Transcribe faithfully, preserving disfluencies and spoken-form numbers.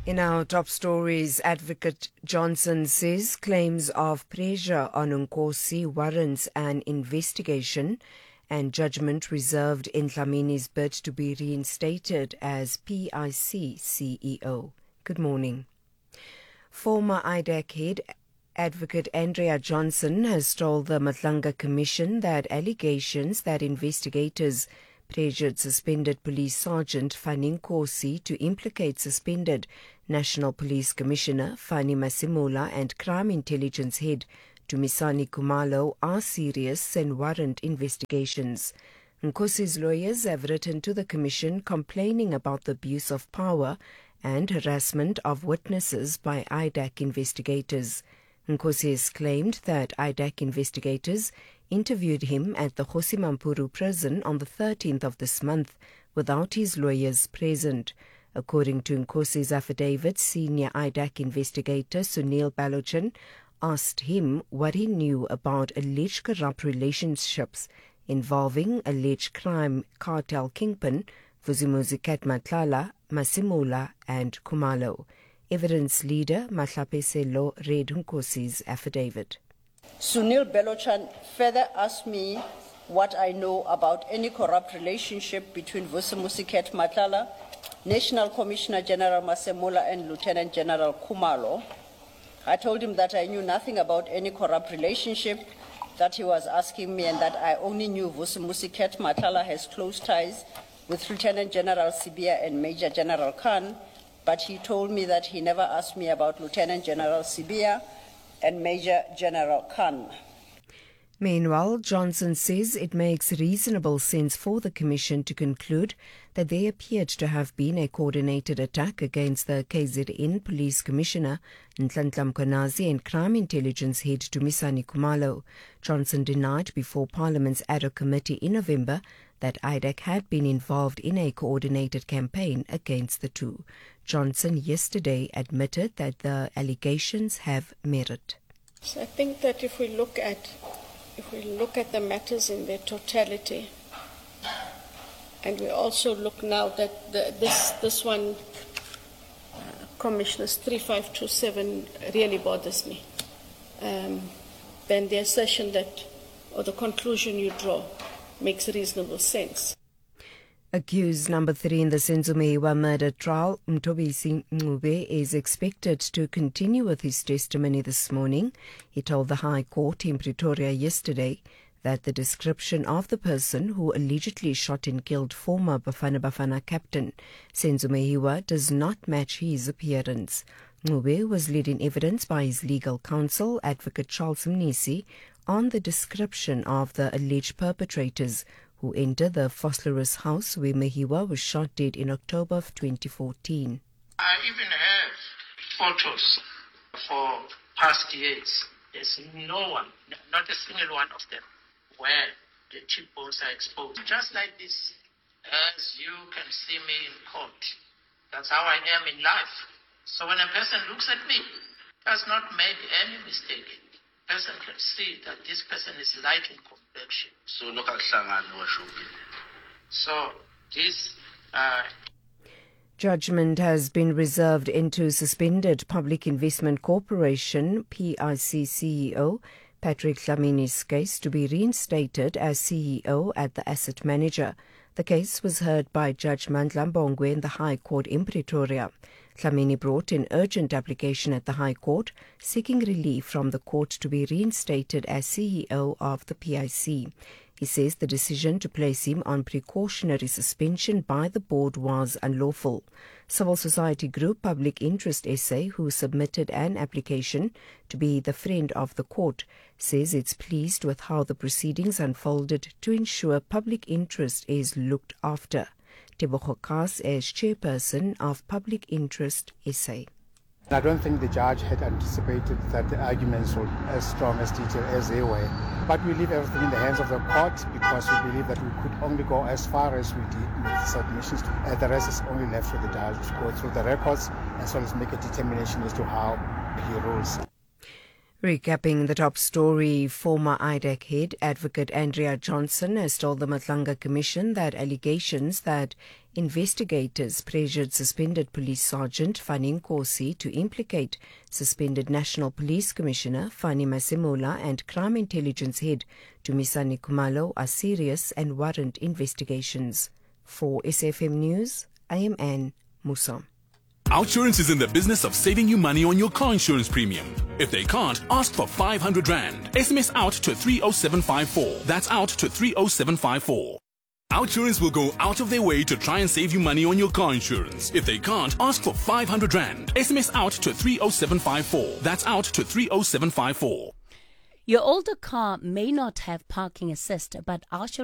In our top stories, Advocate Johnson says claims of pressure on Nkosi warrants an investigation and judgment reserved in Dlamini's bid to be reinstated as P I C C E O. Good morning. Former I D A C head Advocate Andrea Johnson has told the Matlanga Commission that allegations that investigators pressured suspended police sergeant Fanny Nkosi to implicate suspended National Police Commissioner Fanny Masemola and crime intelligence head Dumisani Khumalo are serious and warrant investigations. Nkosi's lawyers have written to the Commission complaining about the abuse of power and harassment of witnesses by I D A C investigators. Nkosi has claimed that I D A C investigators interviewed him at the Kgosimampuru prison on the thirteenth of this month without his lawyers present. According to Nkosi's affidavit, senior I D A C investigator Sunil Balochan asked him what he knew about alleged corrupt relationships involving alleged crime cartel kingpin Vusimuzi Matlala, Masemola and Khumalo. Evidence leader Mahlapeselo read Nkosi's affidavit. Sunil Balochan further asked me what I know about any corrupt relationship between Vusimuzi Matlala, National Commissioner General Masemola and Lieutenant General Khumalo. I told him that I knew nothing about any corrupt relationship that he was asking me, and that I only knew Vusimuzi Matlala has close ties with Lieutenant General Sibia and Major General Khan. But he told me that he never asked me about Lieutenant General Sibia and Major General Khan. Meanwhile, Johnson says it makes reasonable sense for the Commission to conclude that there appeared to have been a coordinated attack against the K Z N Police Commissioner Nhlanhla Mkhwanazi and Crime Intelligence Head Dumisani Khumalo. Johnson denied before Parliament's ad hoc committee in November that I D A C had been involved in a coordinated campaign against the two. Johnson yesterday admitted that the allegations have merit. So I think that if we look at if we look at the matters in their totality, and we also look now that the, this this one, uh, Commissioner's three five two seven really bothers me, um, then the assertion that, or the conclusion you draw, makes reasonable sense. Accused number three in the Senzo Meyiwa murder trial, Mthobisi Ncube, is expected to continue with his testimony this morning. He told the High Court in Pretoria yesterday that the description of the person who allegedly shot and killed former Bafana Bafana captain Senzo Meyiwa does not match his appearance. Ncube was led in evidence by his legal counsel, Advocate Charles Mnisi, on the description of the alleged perpetrators who entered the Vosloorus house where Meyiwa was shot dead in October of twenty fourteen. I even have photos for past years. There's no one, not a single one of them, where the cheekbones are exposed. Just like this, as you can see me in court. That's how I am in life. So when a person looks at me, does not make any mistake. Person can see that this person is light in complexion. So look at So this uh, judgment has been reserved into suspended Public Investment Corporation P I C C E O Patrick Dlamini's case to be reinstated as C E O at the asset manager. The case was heard by Judge Mandla Mbongwe in the High Court in Pretoria. Dlamini brought an urgent application at the High Court seeking relief from the court to be reinstated as C E O of the P I C. He says the decision to place him on precautionary suspension by the board was unlawful. Civil society group Public Interest S A, who submitted an application to be the friend of the court, says it's pleased with how the proceedings unfolded to ensure public interest is looked after. Tebogo Kas is chairperson of Public Interest S A. I don't think the judge had anticipated that the arguments were as strong as detailed as they were. But we leave everything in the hands of the court because we believe that we could only go as far as we did with the submissions. Uh, the rest is only left for the judge to go through the records as well as make a determination as to how he rules. Recapping the top story, former I D E C head advocate Andrea Johnson has told the Matlanga Commission that allegations that investigators pressured suspended police sergeant Fani Nkosi to implicate suspended National Police Commissioner Fani Masemola and crime intelligence head Dumisani Khumalo are serious and warrant investigations. For S F M News, I am Anne Musa. Outsurance is in the business of saving you money on your car insurance premium. If they can't, ask for five hundred rand. S M S out to three oh seven five four. That's out to three oh seven five four. Outsurance will go out of their way to try and save you money on your car insurance. If they can't, ask for five hundred rand. S M S out to three oh seven five four. That's out to three oh seven five four. Your older car may not have parking assist, but Outsurance